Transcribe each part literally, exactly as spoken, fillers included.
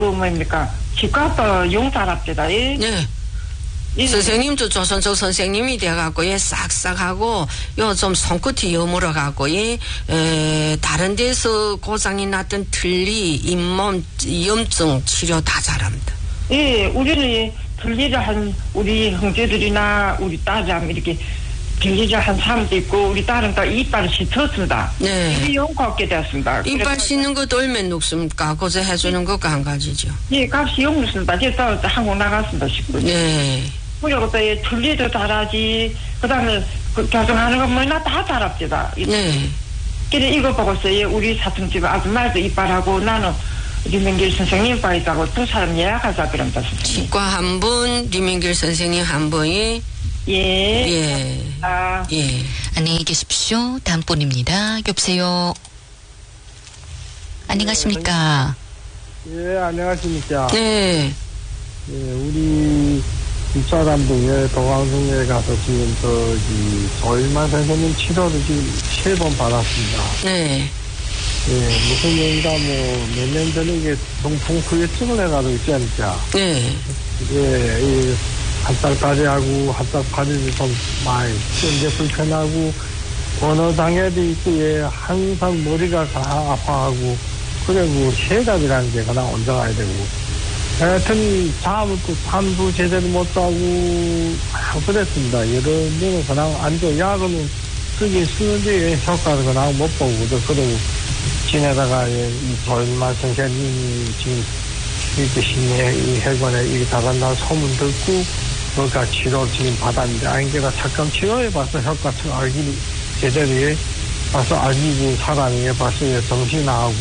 그 뭡니까 치과도 용사랍니다. 예. 네. 이 선생님도 조선족 선생님이 돼갖고 예 싹싹하고 요 좀 손끝이 여물어갖고 예 에, 다른 데서 고장이 났던 틀니, 잇몸, 염증 치료 다 잘합니다. 예, 우리는 들리자 한 우리 형제들이나 우리 딸이랑 이렇게 들리자 한 사람도 있고 우리 딸은 또 이빨을 씻었습니다. 네. 이게 연고 없게 되었습니다. 이빨 씻는 것도 얼마나 녹습니까? 고저 해주는 것과 한 가지죠. 예, 값이 영무습니다. 그래서 한국 나갔습니다. 싶고. 네. 그리고 또 예, 틀리도 잘하지. 그 다음에 그 교정하는 거 뭐나 다 잘합니다. 네. 그래 이거 보고서 예, 우리 사촌집 아줌마도 이빨하고 나는 리명길 선생님 과 있다고 두 사람 예약하자 그럽니다. 치과 한 분, 리명길 선생님 한 분이 예. 예. 아. 예. 안녕히 계십시오. 다음 분입니다. 여보세요. 안녕하십니까. 예, 안녕하십니까. 네. 예, 우리 집사람도 예, 동황동에 가서 지금 저기 조일만 선생님 치료를 지금 세 번 받았습니다. 네. 예, 무슨 얘기가 뭐 몇 년 전에 이게 동풍 후유증을 해가지고 있지 않습니까? 네. 예, 이 한짝 다리하고 한짝 팔이 좀 많이 이제 불편하고 언어 장애도 있고 예, 항상 머리가 다 아파하고 그리고 혈압이라는 게 그냥 얹어가야 되고 하여튼 잠을 또 잠도 제대로 못 자고 그랬습니다. 여러 명은 그냥 앉아 약은 쓰긴 쓰는데 효과를 그냥 못 보고 그러고 지내다가 이 조일만 선생님이 지금 이렇게 시내 이 혈관에 이게 다간다 소문 듣고 그러니까 치료 지금 받았는데 아닌게가 잠깐 치료해봐서 효과 알기 제대로 해 봐서 알기고 사람이 해봐서 정신 나하고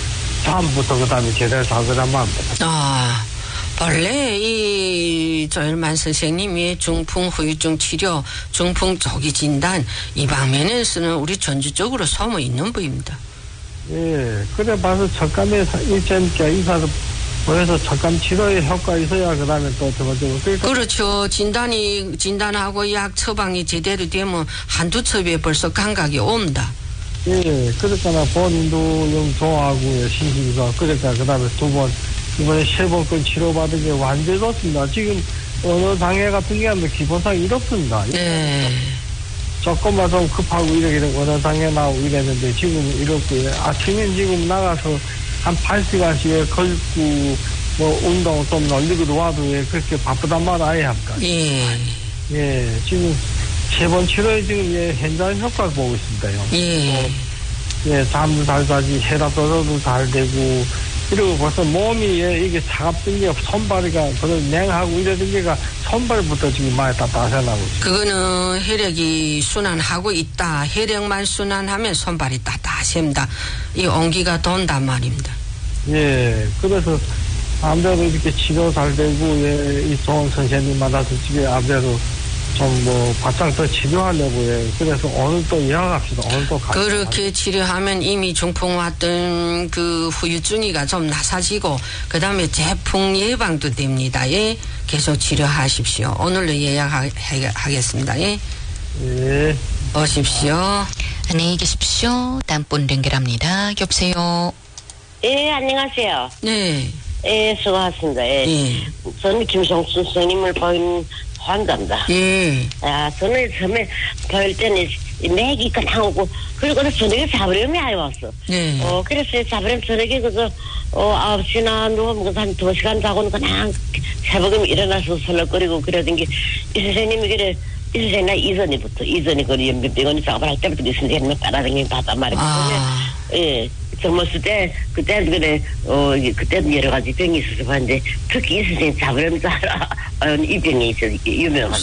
다음부터 그 다음에 제대로 자그라면 안 돼. 아, 원래 이 조일만 선생님이 중풍 후유증 치료, 중풍 조기 진단 이 방면에서는 우리 전주적으로 소문 있는 부입니다. 예, 그래 봐서 척감에 일전께 이사서 그래서 척감 치료에 효과 있어야 그 다음에 또 두 번째 그러니까 그렇죠. 진단이 진단하고 약 처방이 제대로 되면 한두 첩에 벌써 감각이 옵니다. 예, 그러니까 본인도 영 좋아하고 신기가 그러니까 그 다음에 두 번 이번에 세 번권 치료받은 게 완전 좋습니다. 지금 언어 장애 같은 게 아니라 기본상 이렇습니다. 네. 조금만 좀 급하고 이렇게 언어 장애 나오고 이랬는데 지금 이렇게 아침에 지금 나가서 한 팔 시간씩 걸고 뭐 운동 좀 놀리고 놓아도 그렇게 바쁘단 말 아예 합니까? 예. 예, 지금 세 번 치료에 지금 예, 현장 효과를 보고 있습니다요. 예. 어, 예, 잠도 잘 자지, 혈압 조절도 잘 되고, 그리고 벌써 몸이 예, 이게 차갑던 게 손발이가 그런 냉하고 이러던 게가 손발부터 지금 많이 따뜻하나고 있어요. 그거는 혈액이 순환하고 있다. 혈액만 순환하면 손발이 따뜻합니다. 이 온기가 돈단 말입니다. 예, 그래서 아무래도 이렇게 치료 잘 되고, 예, 이 좋은 선생님 만나서 집에 아무래도 좀 뭐 바짝 더 치료하려고 해. 그래서 오늘 또 예약합시다. 오늘 또 가자. 그렇게 치료하면 이미 중풍 왔던 그 후유증이가 좀 나사지고 그 다음에 재풍 예방도 됩니다. 예, 계속 치료하십시오. 오늘로 예약하겠습니다. 예, 예. 오십시오. 안녕히 계십시오. 다음 분 연결합니다. 여보세요. 예, 안녕하세요. 네. 예, 수고하셨습니다. 예. 예. 저는 김성수 선생님을 본 환자입니다. 예. 아, 저는 처음에 보일 때는 맥이 끝나오고, 그리고 저녁에 사버림이 아예 왔어. 네. 어, 그래서 사버림 저녁에 그저, 어, 아홉 시나 누워먹어서 한 두 시간 자고는 그냥 새벽에 일어나서 설렁거리고 그러던 게, 이 선생님이 그래, 이 선생님 나 이전에부터, 이전에 그 연변병원에 작업할 때부터 이 선생님을 따라다니는 봤단 말이에요. 아. 예. 젊었을 때, 그때는 그래, 어, 그때는 여러 가지 병이 있어서 봤는데, 특히 이 선생님 잡으려면서 알아. 어, 이 병이 있어, 유명한.